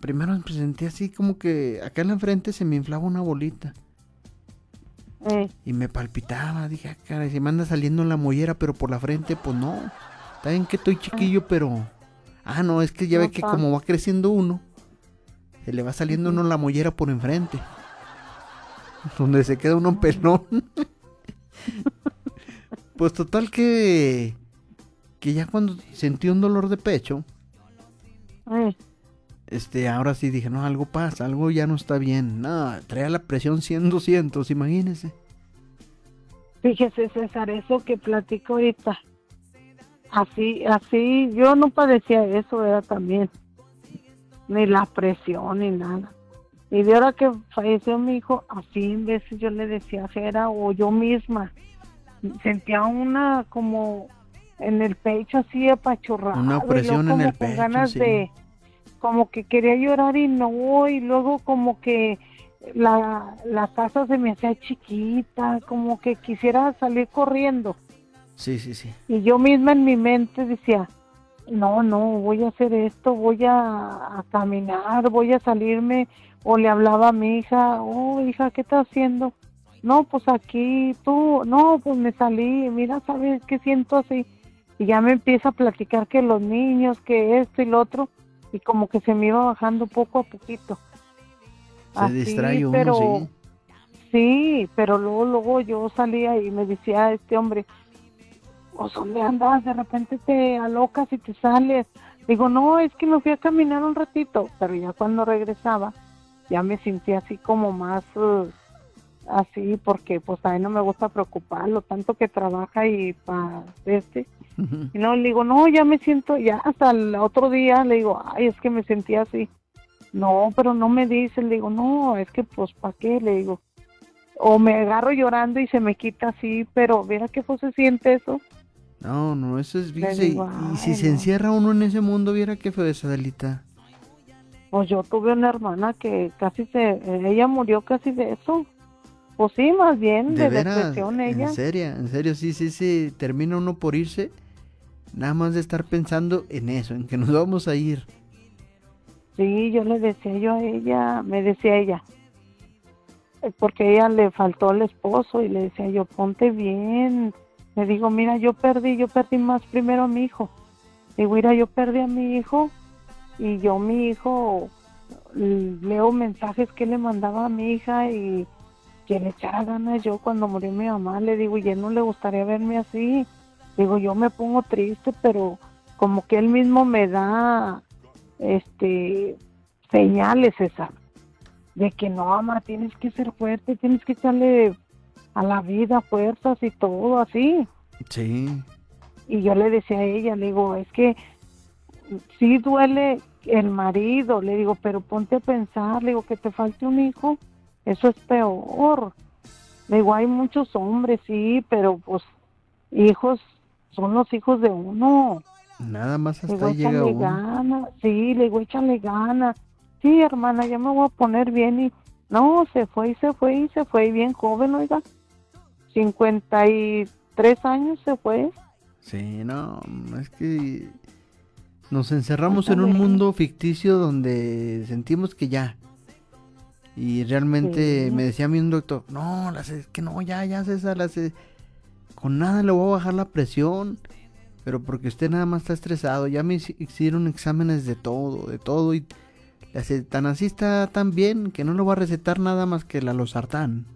primero me sentí así como que acá en la frente se me inflaba una bolita. Y me palpitaba, dije, ah, caray, se me anda saliendo la mollera, pero por la frente, pues no. Está bien que estoy chiquillo, pero... Ah, no, es que ya ve que como va creciendo uno, se le va saliendo uno la mollera por enfrente. Donde se queda uno pelón. Pues total que ya cuando sentí un dolor de pecho, ahora sí dije, no, algo pasa, algo ya no está bien. No, traía la presión 100, 200, imagínese. Fíjese, César, eso que platico ahorita, así, yo no padecía eso, era también, ni la presión, ni nada. Y de ahora que falleció mi hijo, así en veces yo le decía a Jera, o yo misma, sentía una como en el pecho así apachurrado, Una y luego presión en como el con pecho, ganas sí. de, como que quería llorar y no, y luego como que la casa se me hacía chiquita, como que quisiera salir corriendo. Sí, sí, sí. Y yo misma en mi mente decía, no, voy a hacer esto, voy a caminar, voy a salirme. O le hablaba a mi hija, oh, hija, ¿qué estás haciendo? No, pues aquí, tú, no, pues me salí, mira, ¿sabes qué siento así? Y ya me empieza a platicar que los niños, que esto y lo otro, y como que se me iba bajando poco a poquito. Se Así, distrae uno, pero, sí. sí, pero luego yo salía y me decía este hombre, ¿o dónde andas? De repente te alocas y te sales. Digo, no, es que me fui a caminar un ratito, pero ya cuando regresaba, ya me sentí así como más así, porque pues a mí no me gusta preocuparlo, tanto que trabaja y para y no, le digo, no, ya me siento, ya hasta el otro día le digo, ay, es que me sentía así. No, pero no me dice, le digo, no, es que pues, ¿para qué? Le digo, o me agarro llorando y se me quita así, pero mira qué se siente eso. No, eso es, Le fíjese, digo, y si ay, se no. encierra uno en ese mundo, viera qué feo es, Adelita. Pues yo tuve una hermana que ella murió casi de eso. Pues sí, más bien De de veras, depresión ella. en serio, sí, termina uno por irse, nada más de estar pensando en eso, en que nos vamos a ir. Sí, yo le decía yo a ella, me decía ella, porque a ella le faltó el esposo y le decía yo, ponte bien. Le digo, mira, yo perdí más primero a mi hijo. Digo, mira, yo perdí a mi hijo y yo mi hijo leo mensajes que le mandaba a mi hija y que le echara ganas yo cuando murió mi mamá. Le digo, y a él no le gustaría verme así. Digo, yo me pongo triste, pero como que él mismo me da señales esas de que no, mamá, tienes que ser fuerte, tienes que echarle a la vida fuerzas y todo así. Sí. Y yo le decía a ella, le digo, es que sí duele el marido, le digo, pero ponte a pensar, le digo, que te falte un hijo, eso es peor. Le digo, hay muchos hombres, sí, pero pues hijos son los hijos de uno. Nada más Le hasta digo, ahí llega échale uno. ganas, sí, le digo, échale ganas. Sí, hermana, ya me voy a poner bien y no, se fue, y bien joven, oiga, 53 años se fue. Sí, no, es que nos encerramos Anda en un ver, mundo ficticio donde sentimos que ya. Y realmente me sí, decía a mí un doctor, no, que no, ya César, con nada le voy a bajar la presión, pero porque usted nada más está estresado. Ya me hicieron exámenes de todo, y tan así está tan bien que no le voy a recetar nada más que la losartán.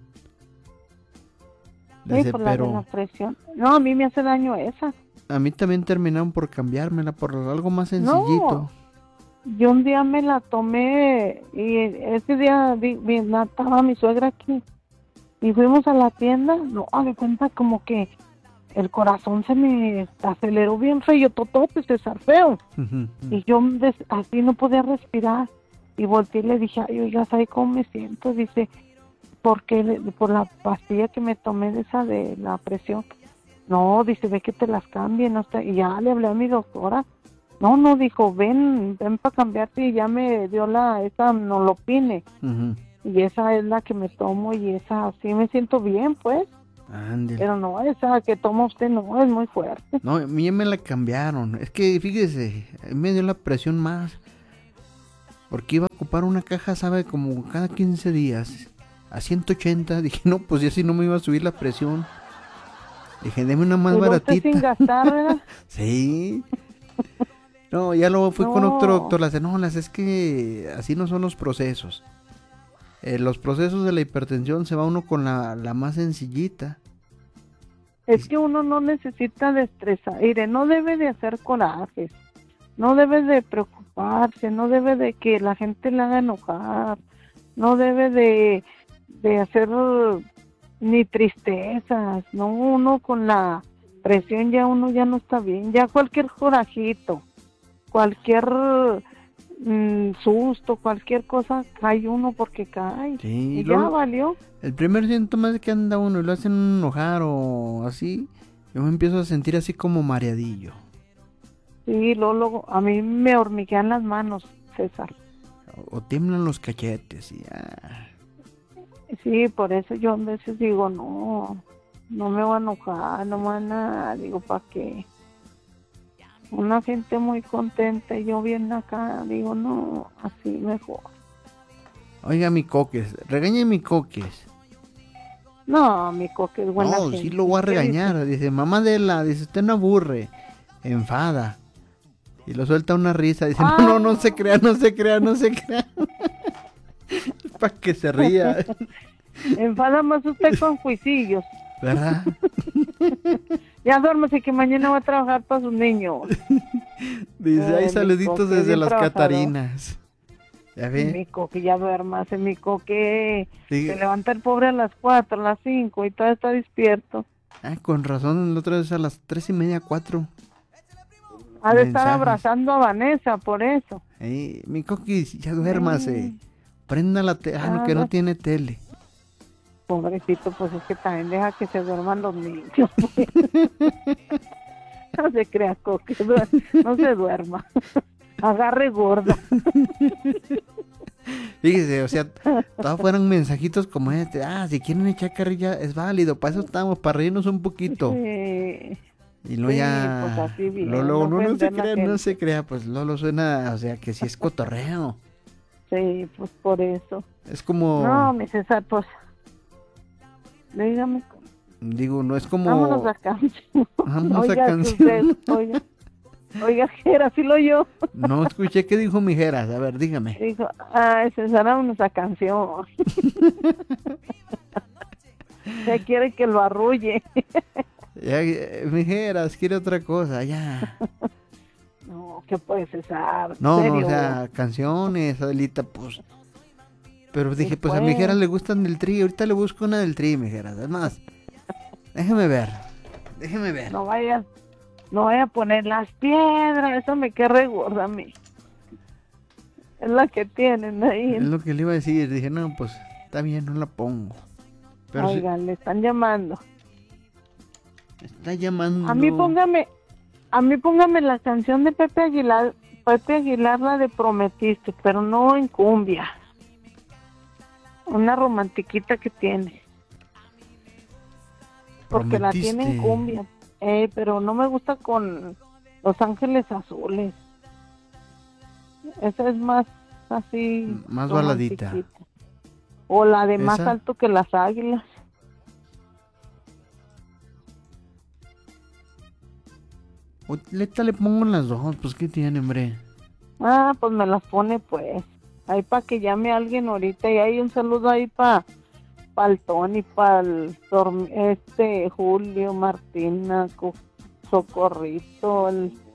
Le sí, dice, por la de la pero presión. No, a mí me hace daño esa. a mí también terminaron por cambiármela por algo más No, sencillito. yo un día me la tomé y ese día estaba mi suegra aquí y fuimos a la tienda. No, de cuenta como que el corazón se me aceleró bien feo, totote, César, feo. Y yo así no podía respirar. Y volteé y le dije, ay, oiga, ¿sabe cómo me siento? Dice, por la pastilla que me tomé de esa de la presión. No, dice, ve que te las cambien. No está. Y ya le hablé a mi doctora. No, dijo, ven para cambiarte. Y ya me dio esa nolopine. Y esa es la que me tomo y esa sí me siento bien, pues. Ándale. Pero no, esa que toma usted no, es muy fuerte. No, a mí ya me la cambiaron. Es que fíjese, me dio la presión más. Porque iba a ocupar una caja, sabe, como cada 15 días. A 180. Dije, no, pues ya si no me iba a subir la presión. Dije, deme una más baratita. Sin gastar, ¿verdad? Sí. No, ya luego fui con otro doctor. Le dice, no, es que así no son los procesos. Los procesos de la hipertensión se va uno con la más sencillita. Es que uno no necesita de estresar. Mire, no debe de hacer corajes. No debe de preocuparse. No debe de que la gente le haga enojar. No debe de hacer ni tristezas. No, uno con la presión uno ya no está bien. Ya cualquier corajito, cualquier susto, cualquier cosa, cae uno porque cae. Sí, y ya valió. El primer síntoma es que anda uno y lo hacen enojar o así. Yo me empiezo a sentir así como mareadillo. Sí, luego a mí me hormiguean las manos, César. O tiemblan los cachetes y ya. Sí, por eso yo a veces digo, no me voy a enojar, no me voy a nada. Digo, ¿para qué? Una gente muy contenta y yo bien acá, digo, no, así mejor. Oiga, mi coques, regañe mi coques. No, mi coque es buena gente. No, sí lo voy a regañar. Dice, mamá dice, usted no aburre, enfada. Y lo suelta una risa. Dice, no se crea. Para que se ría. Enfada más usted con juicillos. ¿Verdad? Ya duérmase que mañana va a trabajar para sus niños. Dice, hay saluditos desde las Catarinas. ¿Ya ve? Mi coque, ya duérmase, mi coque. Se levanta el pobre a las 4, a las 5 y todavía está despierto. Con razón, la otra vez a las 3:30, 4. Ha de estar abrazando a Vanessa, por eso. Mi coque, ya duérmase. Prenda la tele. Que no tiene tele. Pobrecito, pues es que también deja que se duerman los niños. No se crea, coque, no se duerma. Agarre gorda. Fíjese, o sea, todos fueron mensajitos como este. Si quieren echar carrilla, es válido. Para eso estamos, para reírnos un poquito. Sí. Y luego ya. Pues así bien, no se crea, pues Lolo suena, o sea, que sí es cotorreo. Sí, pues por eso. Es como. No, mi César, pues. Dígame. Digo, no es como. Vámonos a canción. Vámonos a canción. Oiga, Jera, sí lo oyó. No escuché qué dijo mi Jera, a ver, dígame. Dijo, César, vámonos a canción. Ya quiere que lo arrulle. Ya, mi Jera, quiere otra cosa, ya. No, ¿qué puede César? No, o sea, canciones, Adelita, pues. Pero dije, pues a mi Jera le gustan del Tri, ahorita le busco una del Tri, mi Jera. Además, déjeme ver. No vaya a poner Las Piedras, eso me queda regorda a mí. Es la que tienen ahí. Es lo que le iba a decir, dije, no, pues, está bien, no la pongo. Pero oigan, le están llamando. Está llamando. A mí póngame la canción de Pepe Aguilar, la de Prometiste, pero no en cumbia. Una romantiquita que tiene. Porque la tiene en cumbia. Pero no me gusta con Los Ángeles Azules. Esa es más así. Más baladita. O la de Más alto que las águilas. Ahorita le pongo las dos, pues ¿qué tiene, hombre? Pues me las pone pues. Ahí para que llame a alguien ahorita. Y hay un saludo ahí para el Tony, para el Julio, Martina, Socorrito,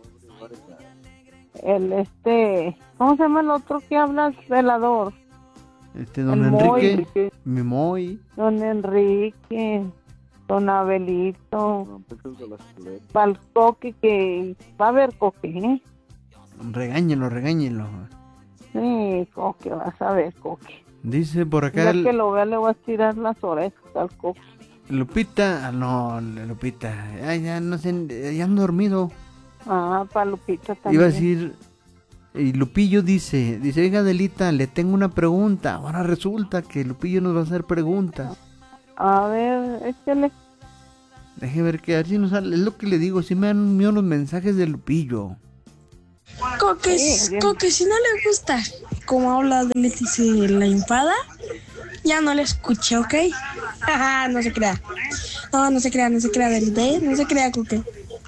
¿cómo se llama el otro que habla? Velador. Don Enrique, Mimoy. Don Enrique, Don Abelito, para el Coque, que va a haber Coque, ¿eh? Regáñelo. Sí, Coque, vas a ver, Coque. Dice por acá. Ya que lo vea, le voy a tirar las orejas al Coque. Lupita, Lupita, ya no sé, ya han dormido. Para Lupita también. Iba a decir, y Lupillo dice, oiga Adelita, le tengo una pregunta. Ahora resulta que Lupillo nos va a hacer preguntas. A ver, échale. Deje ver que así nos sale, es lo que le digo, sí me han enviado los mensajes de Lupillo. Coque, si no le gusta como habla de Leticia la infada, ya no le escuché, ¿ok? No se crea. No se crea, Delita, no se crea, Coque.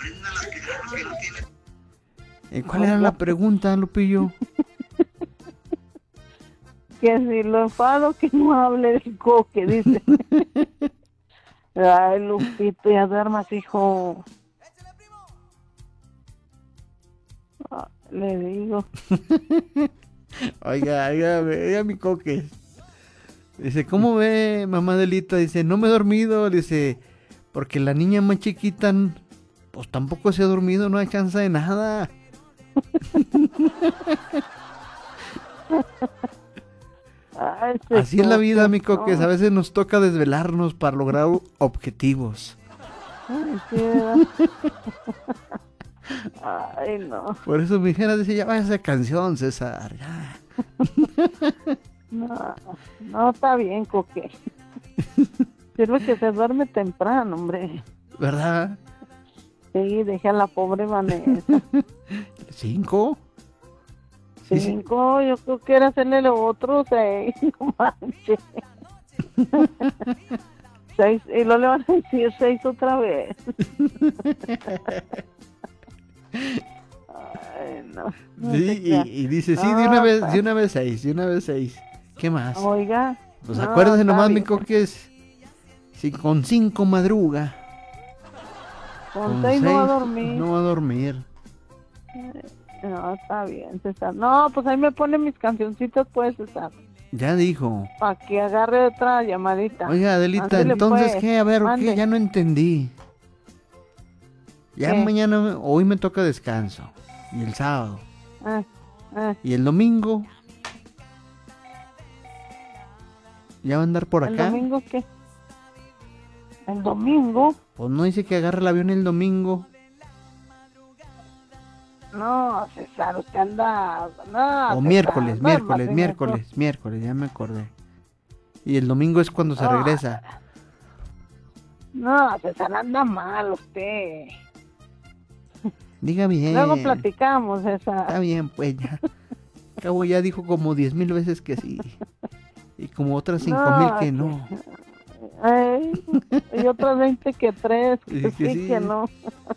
¿Cuál era la pregunta, Lupillo? Que si lo enfado, que no hable del Coque, dice. Ay, Lupito, ya duermas, hijo. Le digo. Oiga, mi Coque. Dice, ¿cómo ve, mamá Delita? Dice, no me he dormido. Dice, porque la niña más chiquita, pues tampoco se ha dormido, no hay chance de nada. Ay, así es la vida, mi Coques. A veces nos toca desvelarnos para lograr objetivos. Ay, sí, ¿verdad? Ay, no. Por eso mi hija dice, ya vaya esa canción, César. Ya. No está bien, Coque. Sirve que se duerme temprano, hombre. ¿Verdad? Sí, deja a la pobre Vanessa. 5. Sí. Yo creo que era hacerle lo otro 6. No manches. 6, y luego le van a decir 6 otra vez. Ay, no. Sí, y dice, sí, de una vez 6. ¿Qué más? Oiga. Pues acuérdese nomás, mi Coques, si con 5 madruga. Con 6 no va a dormir. No va a dormir. No, está bien, César. No, pues ahí me pone mis cancioncitas, pues, César. Ya dijo. Para que agarre otra llamadita. Oiga, Adelita, ándale, entonces, pues. ¿Qué? A ver, mande. ¿Qué? Ya no entendí. Ya ¿qué? Mañana, hoy me toca descanso. Y el sábado. ¿Y el domingo? ¿Ya va a andar por acá? ¿El domingo qué? ¿El domingo? Pues no dice que agarre el avión el domingo. No, César, usted anda... No, o César, miércoles, ya me acordé. Y el domingo es cuando se regresa. No, César, anda mal usted. Diga bien. Luego platicamos, César. Está bien, pues ya. Cabo ya dijo como 10,000 veces que sí. Y como otras 5,000 que no. Y otras 20 que 3, que sí, que no.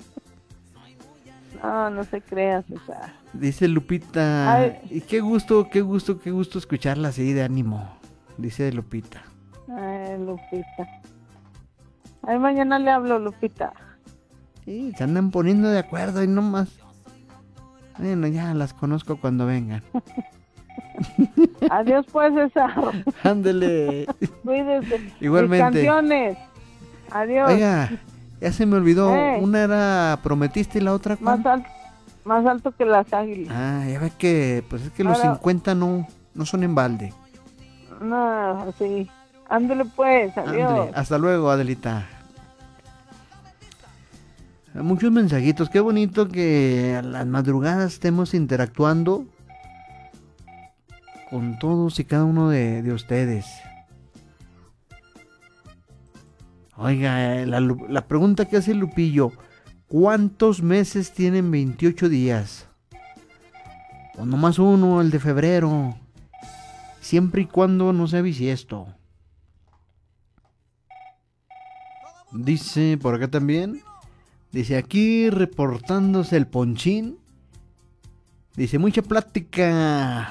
No se crea, César. Dice Lupita. Ay. Y qué gusto escucharla así de ánimo. Dice Lupita. Ay, Lupita. Ay, mañana le hablo, Lupita. Sí, se andan poniendo de acuerdo y nomás. Bueno, ya las conozco cuando vengan. Adiós, pues, César. Ándele. Cuídese. Igualmente. Mis canciones. Adiós. Oiga, ya se me olvidó. Una era Prometiste y la otra ¿cuál? Más alto que las águilas. Ya ve que, pues es que los 50 no son en balde. No, sí. Ándale pues, adiós. Ándale. Hasta luego, Adelita. Muchos mensajitos, qué bonito que a las madrugadas estemos interactuando con todos y cada uno de ustedes. Oiga, la pregunta que hace Lupillo, ¿cuántos meses tienen 28 días? Pues nomás uno, el de febrero, siempre y cuando no sea bisiesto. Dice por acá también, dice aquí reportándose el Ponchín, dice mucha plática.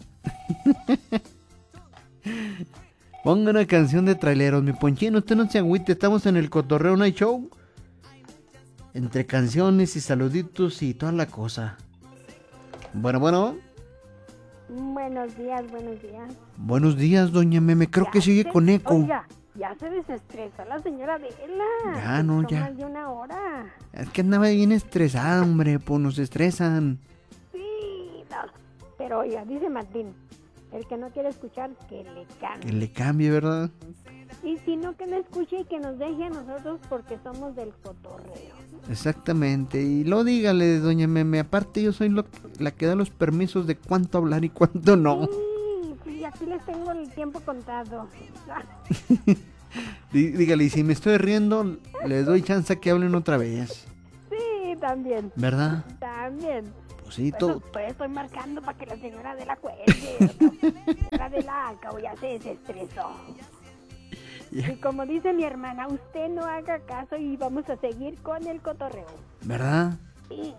Ponga una canción de traileros, mi Ponchín, usted no se agüite, estamos en el Cotorreo Night Show. Entre canciones y saluditos y toda la cosa. Bueno. Buenos días. Buenos días, doña Meme, creo que sigue con eco. Oiga, ya se desestresó la señora Adela. Ya, no, ya. Más de una hora. Es que andaba bien estresada, hombre, pues nos estresan. Sí, no. Pero oiga, dice Martín, el que no quiere escuchar, que le cambie. Que le cambie, ¿verdad? Y si no, que no escuche y que nos deje a nosotros porque somos del cotorreo. Exactamente. Y lo dígale, doña Meme. Aparte, yo soy la que da los permisos de cuánto hablar y cuánto no. Sí, aquí les tengo el tiempo contado. Dígale, y si me estoy riendo, les doy chance a que hablen otra vez. Sí, también. ¿Verdad? También. Pues sí, Pues estoy marcando para que la señora de la cuelgue. La señora de la Alcabo ya se desestresó. Y como dice mi hermana, usted no haga caso y vamos a seguir con el cotorreo. ¿Verdad? Sí.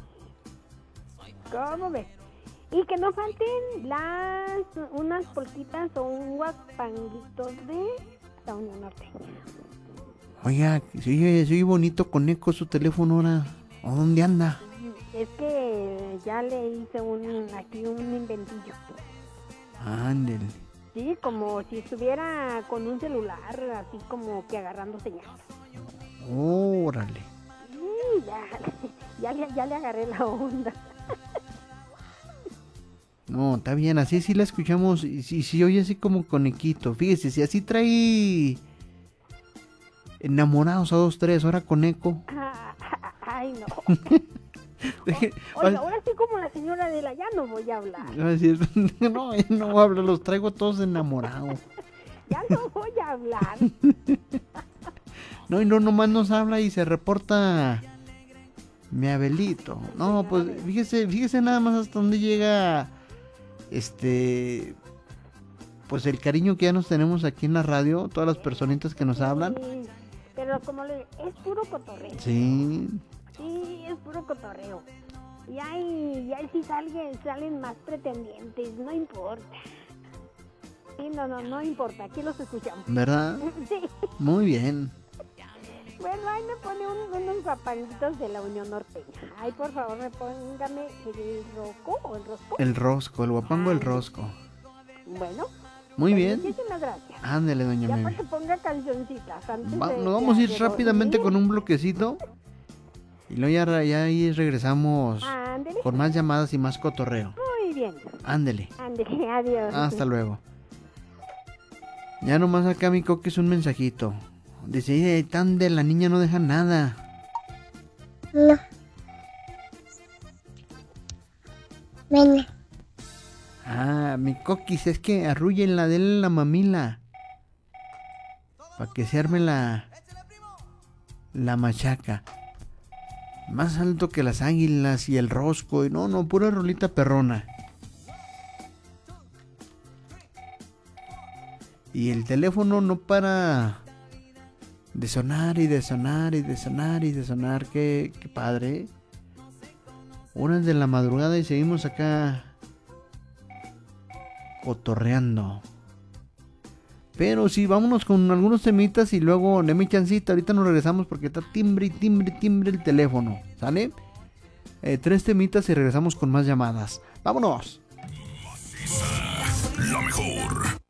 ¿Cómo ves? Y que no falten unas polquitas o un guapanguitos de la Unión Norteña. Oiga, se oye bonito con eco su teléfono ahora. ¿O dónde anda? Es que ya le hice aquí un inventillo. Ándele. Sí, como si estuviera con un celular, así como que agarrando señal. Órale. Sí, ya le agarré la onda. No, está bien, así sí la escuchamos. Y si oye así como conequito. Fíjese, si así trae Enamorados a 2-3, ahora con eco. Ay, no. Oiga, ahora sí como la señora de la ya no voy a hablar. No voy a hablar, los traigo todos enamorados. Ya no voy a hablar. No, y no, nomás nos habla y se reporta mi Abelito. No, pues fíjese nada más hasta dónde llega pues el cariño que ya nos tenemos aquí en la radio, todas las personitas que nos hablan. Sí, pero como es puro cotorreo. Sí. Sí, es puro cotorreo. Y ahí sí salen más pretendientes, no importa. Sí, no importa, aquí los escuchamos. ¿Verdad? Sí. Muy bien. Bueno, ahí me pone unos guapanguitos de la Unión Norteña. Ay, por favor, póngame el rosco o el rosco. El rosco, el guapango, el rosco. Bueno. Muy bien. Muchísimas gracias. Ándele, doña Ya Meme. para que ponga cancioncitas. Nos vamos a ir rápidamente con un bloquecito. Y luego ya ahí regresamos. Ándele. Con más llamadas y más cotorreo. Muy bien. Ándele. Ándele, adiós. Hasta luego. Ya nomás acá mi coque es un mensajito. Dice, tan de la niña no deja nada. No. Ven. Ah, mi coquis, es que arrúllenla, denle la mamila. Para que se arme la machaca. Más alto que las águilas y el rosco. Y no, pura rolita perrona. Y el teléfono no para de sonar y de sonar y de sonar y de sonar. Qué padre. Horas de la madrugada y seguimos acá cotorreando. Pero sí, vámonos con algunos temitas y luego deme chancita. Ahorita nos regresamos porque está timbre el teléfono. ¿Sale? 3 temitas y regresamos con más llamadas. ¡Vámonos! La mejor.